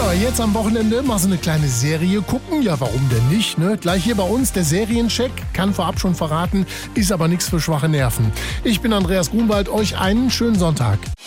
Jetzt am Wochenende mal so eine kleine Serie gucken. Ja, warum denn nicht, ne? Gleich hier bei uns der Seriencheck. Kann vorab schon verraten, ist aber nichts für schwache Nerven. Ich bin Andreas Grunwald. Euch einen schönen Sonntag.